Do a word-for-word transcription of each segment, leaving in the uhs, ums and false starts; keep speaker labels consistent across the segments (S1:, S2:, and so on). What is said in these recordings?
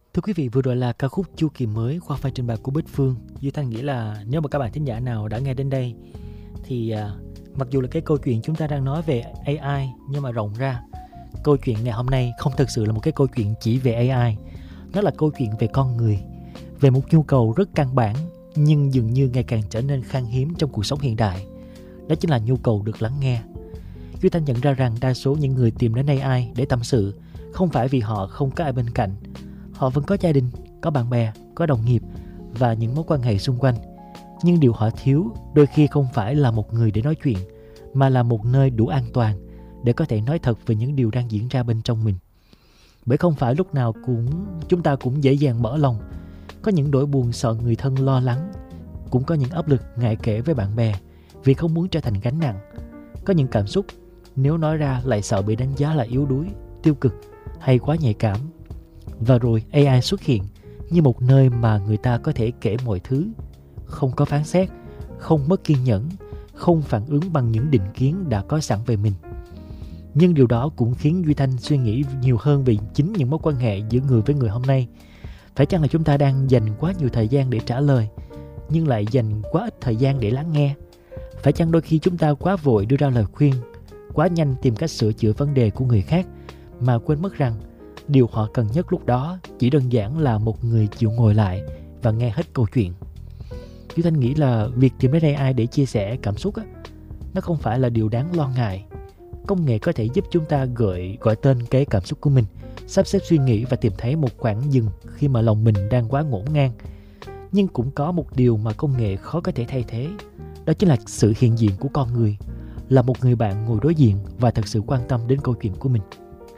S1: Thưa quý vị, vừa rồi là ca khúc Chu Kỳ Mới qua file trình bày của Bích Phương. Duy Thanh nghĩ là nếu mà các bạn thính giả nào đã nghe đến đây thì à, mặc dù là cái câu chuyện chúng ta đang nói về a i, nhưng mà rộng ra câu chuyện ngày hôm nay không thực sự là một cái câu chuyện chỉ về a i. Nó là câu chuyện về con người, về một nhu cầu rất căn bản nhưng dường như ngày càng trở nên khan hiếm trong cuộc sống hiện đại. Đó chính là nhu cầu được lắng nghe. Duy Thanh nhận ra rằng đa số những người tìm đến a i để tâm sự không phải vì họ không có ai bên cạnh. Họ vẫn có gia đình, có bạn bè, có đồng nghiệp và những mối quan hệ xung quanh. Nhưng điều họ thiếu đôi khi không phải là một người để nói chuyện, mà là một nơi đủ an toàn để có thể nói thật về những điều đang diễn ra bên trong mình. Bởi không phải lúc nào cũng chúng ta cũng dễ dàng mở lòng. Có những nỗi buồn sợ người thân lo lắng, cũng có những áp lực ngại kể với bạn bè vì không muốn trở thành gánh nặng. Có những cảm xúc nếu nói ra lại sợ bị đánh giá là yếu đuối, tiêu cực hay quá nhạy cảm. Và rồi a i xuất hiện như một nơi mà người ta có thể kể mọi thứ, không có phán xét, không mất kiên nhẫn, không phản ứng bằng những định kiến đã có sẵn về mình. Nhưng điều đó cũng khiến Duy Thanh suy nghĩ nhiều hơn về chính những mối quan hệ giữa người với người hôm nay. Phải chăng là chúng ta đang dành quá nhiều thời gian để trả lời, nhưng lại dành quá ít thời gian để lắng nghe? Phải chăng đôi khi chúng ta quá vội đưa ra lời khuyên, quá nhanh tìm cách sửa chữa vấn đề của người khác, mà quên mất rằng điều họ cần nhất lúc đó chỉ đơn giản là một người chịu ngồi lại và nghe hết câu chuyện. Duy Thanh nghĩ là việc tìm đến a i để chia sẻ cảm xúc á, nó không phải là điều đáng lo ngại. Công nghệ có thể giúp chúng ta gợi gọi tên cái cảm xúc của mình, sắp xếp suy nghĩ và tìm thấy một khoảng dừng khi mà lòng mình đang quá ngổn ngang. Nhưng cũng có một điều mà công nghệ khó có thể thay thế, đó chính là sự hiện diện của con người, là một người bạn ngồi đối diện và thật sự quan tâm đến câu chuyện của mình.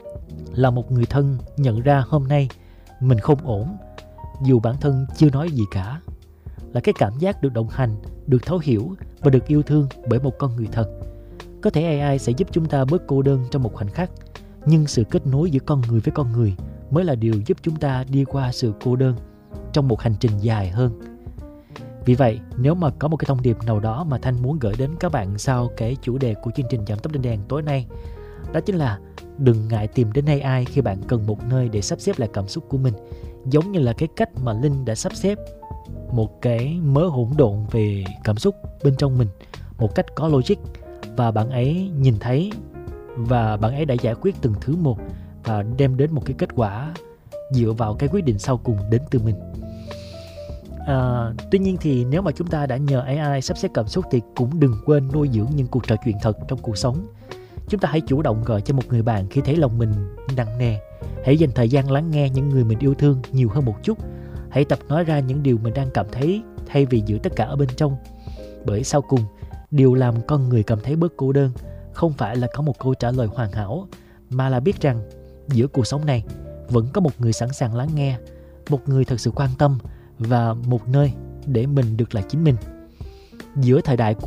S1: Là một người thân nhận ra hôm nay mình không ổn, dù bản thân chưa nói gì cả. Là cái cảm giác được đồng hành, được thấu hiểu và được yêu thương bởi một con người thật. Có thể a i sẽ giúp chúng ta bớt cô đơn trong một khoảnh khắc, nhưng sự kết nối giữa con người với con người mới là điều giúp chúng ta đi qua sự cô đơn trong một hành trình dài hơn. Vì vậy, nếu mà có một cái thông điệp nào đó mà Thanh muốn gửi đến các bạn sau cái chủ đề của chương trình Giảm Tốc Lên Đèn tối nay, đó chính là đừng ngại tìm đến a i khi bạn cần một nơi để sắp xếp lại cảm xúc của mình. Giống như là cái cách mà Linh đã sắp xếp một cái mớ hỗn độn về cảm xúc bên trong mình một cách có logic, và bạn ấy nhìn thấy và bạn ấy đã giải quyết từng thứ một và đem đến một cái kết quả dựa vào cái quyết định sau cùng đến từ mình. À, tuy nhiên thì nếu mà chúng ta đã nhờ a i sắp xếp cảm xúc thì cũng đừng quên nuôi dưỡng những cuộc trò chuyện thật trong cuộc sống. Chúng ta hãy chủ động gọi cho một người bạn khi thấy lòng mình nặng nề. Hãy dành thời gian lắng nghe những người mình yêu thương nhiều hơn một chút. Hãy tập nói ra những điều mình đang cảm thấy thay vì giữ tất cả ở bên trong. Bởi sau cùng, điều làm con người cảm thấy bớt cô đơn không phải là có một câu trả lời hoàn hảo, mà là biết rằng giữa cuộc sống này vẫn có một người sẵn sàng lắng nghe, một người thật sự quan tâm và một nơi để mình được là chính mình. Giữa thời đại của